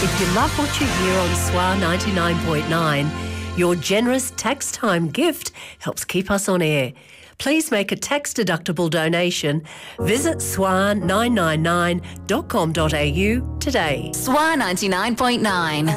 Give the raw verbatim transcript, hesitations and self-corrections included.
If you love what you hear on S W A ninety-nine point nine, your generous tax time gift helps keep us on air. Please make a tax-deductible donation. Visit S W A nine nine nine dot com dot a u today. S W A ninety-nine point nine.